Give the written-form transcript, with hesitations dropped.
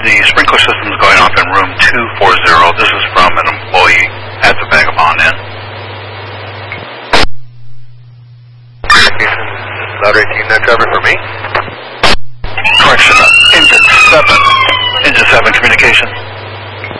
The sprinkler system is going off in room 240. This is from an employee at the Vagabond Inn. Louder 18, cover for me.